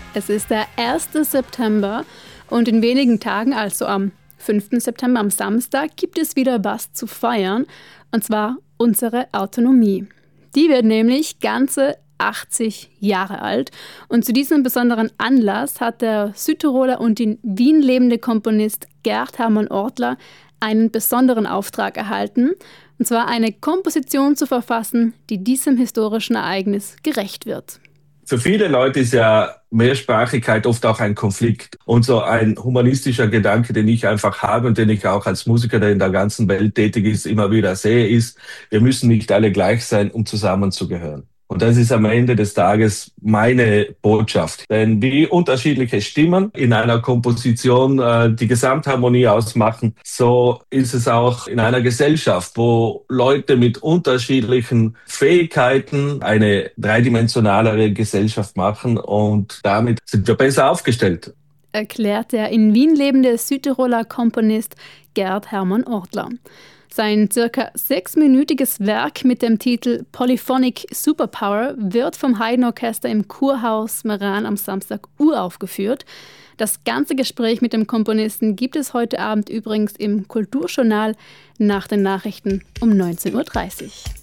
Es ist der 1. September und in wenigen Tagen, also am 5. September, am Samstag, gibt es wieder was zu feiern, und zwar unsere Autonomie. Die wird nämlich ganze 80 Jahre alt, und zu diesem besonderen Anlass hat der Südtiroler und in Wien lebende Komponist Gerd Hermann Ortler einen besonderen Auftrag erhalten, und zwar eine Komposition zu verfassen, die diesem historischen Ereignis gerecht wird. Für viele Leute ist ja Mehrsprachigkeit oft auch ein Konflikt. Und so ein humanistischer Gedanke, den ich einfach habe und den ich auch als Musiker, der in der ganzen Welt tätig ist, immer wieder sehe, ist, wir müssen nicht alle gleich sein, um zusammenzugehören. Und das ist am Ende des Tages meine Botschaft. Denn wie unterschiedliche Stimmen in einer Komposition die Gesamtharmonie ausmachen, so ist es auch in einer Gesellschaft, wo Leute mit unterschiedlichen Fähigkeiten eine dreidimensionalere Gesellschaft machen, und damit sind wir besser aufgestellt. Erklärt der in Wien lebende Südtiroler Komponist Gerd Hermann Ortler. Sein circa 6-minütiges Werk mit dem Titel Polyphonic Superpower wird vom Haydn-Orchester im Kurhaus Meran am Samstag uraufgeführt. Das ganze Gespräch mit dem Komponisten gibt es heute Abend übrigens im Kulturjournal nach den Nachrichten um 19:30 Uhr.